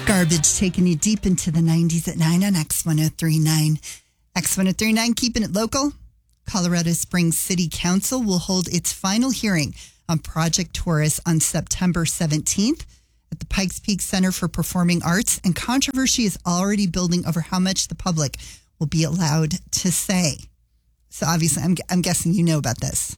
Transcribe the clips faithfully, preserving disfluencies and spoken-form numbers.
Garbage taking you deep into the nineties at nine on X ten thirty-nine. X ten thirty-nine, keeping it local. Colorado Springs City Council will hold its final hearing on Project Taurus on September seventeenth at the Pikes Peak Center for Performing Arts, and controversy is already building over how much the public will be allowed to say. So obviously, I'm, I'm guessing you know about this.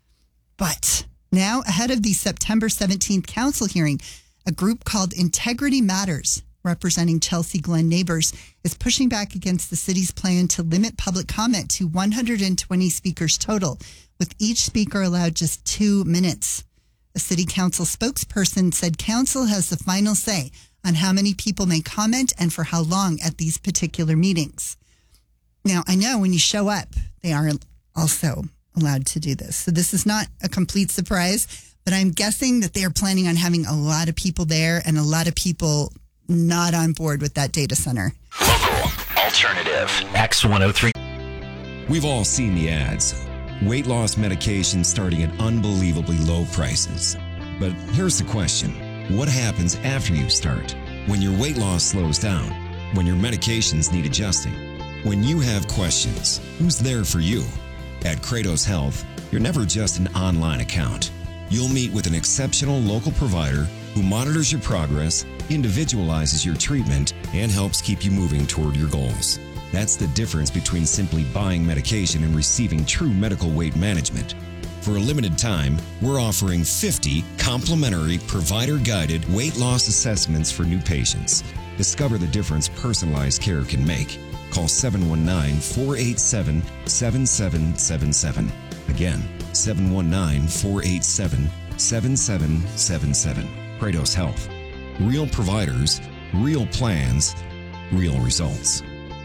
But now, ahead of the September seventeenth council hearing, a group called Integrity Matters, representing Chelsea Glen neighbors, is pushing back against the city's plan to limit public comment to one hundred twenty speakers total, with each speaker allowed just two minutes. A city council spokesperson said council has the final say on how many people may comment and for how long at these particular meetings. Now, I know when you show up, they are also allowed to do this. So this is not a complete surprise, but I'm guessing that they are planning on having a lot of people there and a lot of people not on board with that data center. Local, alternative, X one oh three. We've all seen the ads. Weight loss medications starting at unbelievably low prices. But here's the question. What happens after you start? When your weight loss slows down? When your medications need adjusting? When you have questions, who's there for you? At Kratos Health, you're never just an online account. You'll meet with an exceptional local provider who monitors your progress, individualizes your treatment, and helps keep you moving toward your goals. That's the difference between simply buying medication and receiving true medical weight management. For a limited time, we're offering fifty complimentary provider-guided weight loss assessments for new patients. Discover the difference personalized care can make. Call seven one nine, four eight seven, seven seven seven seven. Again, seven one nine, four eight seven, seven seven seven seven. Kratos Health. Real providers, real plans, real results.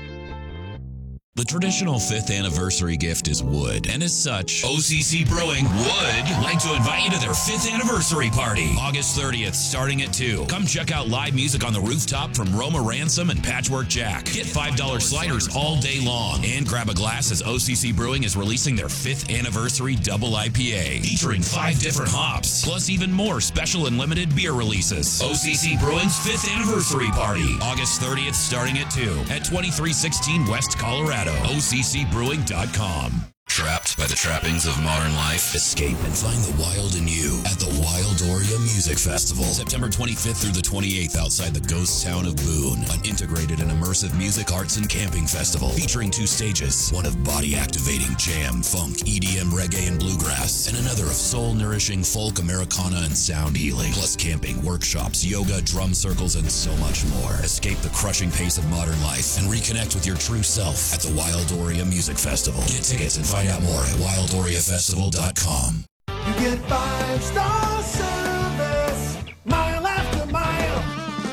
The traditional fifth anniversary gift is wood, and as such, O C C Brewing would like to invite you to their fifth anniversary party, August thirtieth, starting at two. Come check out live music on the rooftop from Roma Ransom and Patchwork Jack. Get five dollar sliders all day long, and grab a glass as O C C Brewing is releasing their fifth anniversary double I P A, featuring five different hops, plus even more special and limited beer releases. O C C Brewing's fifth anniversary party, August thirtieth, starting at two, at twenty-three sixteen West Colorado. O C C brewing dot com. Trapped by the trappings of modern life? Escape and find the wild in you at the Wildoria Music Festival. September twenty-fifth through the twenty-eighth outside the ghost town of Boone. An integrated and immersive music, arts, and camping festival featuring two stages. One of body-activating jam, funk, E D M, reggae, and bluegrass. And another of soul-nourishing folk, Americana, and sound healing. Plus camping, workshops, yoga, drum circles, and so much more. Escape the crushing pace of modern life and reconnect with your true self at the Wildoria Music Festival. Get tickets and find out more at wildoria festival dot com. You get five-star service, mile after mile.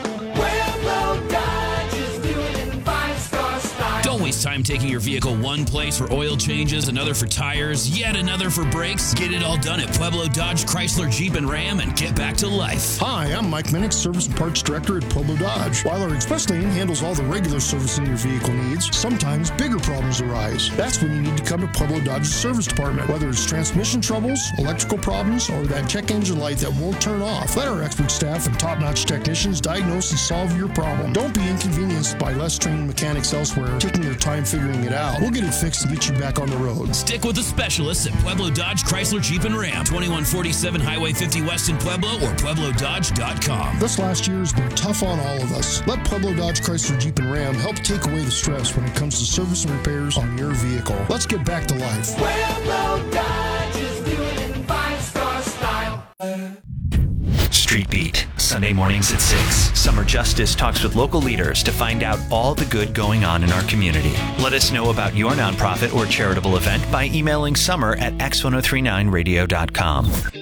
Pueblo Dodge is doing it in five-star style. Don't waste time taking your vehicle one place for oil changes, another for tires, yet another for brakes. Get it all done at Pueblo Dodge, Chrysler, Jeep, and Ram and get back to life. Hi, I'm Mike Minnick, Service and Parts Director at Pueblo Dodge. While our express lane handles all the regular servicing your vehicle needs, sometimes bigger problems arise. That's when you need to come to Pueblo Dodge's service department. Whether it's transmission troubles, electrical problems, or that check engine light that won't turn off, let our expert staff and top-notch technicians diagnose and solve your problem. Don't be inconvenienced by less trained mechanics elsewhere taking their time figuring it out. We'll get it fixed and get you back on the road. Stick with the specialists at Pueblo Dodge, Chrysler, Jeep, and Ram. twenty-one forty-seven Highway fifty West in Pueblo or pueblo dodge dot com. This last year has been tough on all of us. Let Pueblo Dodge, Chrysler, Jeep, and Ram help take away the stress when it comes to service and repairs on your vehicle. Let's get back to life. Pueblo Dodge is doing it in five-star style. Street Beat, Sunday mornings at six. Summer Justice talks with local leaders to find out all the good going on in our community. Let us know about your nonprofit or charitable event by emailing summer at x ten thirty-nine radio dot com.